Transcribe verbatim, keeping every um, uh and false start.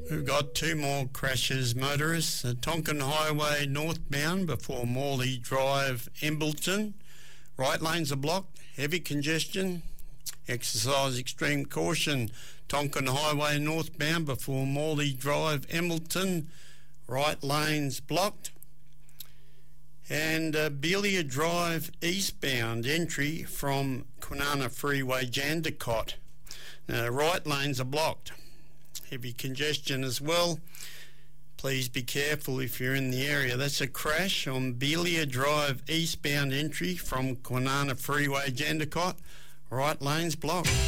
We've got two more crashes, motorists. The Tonkin Highway northbound before Morley Drive, Embleton. Right lanes are blocked. Heavy congestion. Exercise extreme caution. Tonkin Highway northbound before Morley Drive, Embleton. Right lanes blocked. And uh, Belia Drive eastbound entry from Kwinana Freeway, Jandakot. Now, right lanes are blocked. Heavy congestion as well. Please be careful if you're in the area. That's a crash on Belia Drive eastbound entry from Kwinana Freeway, Jandakot. Right lanes blocked.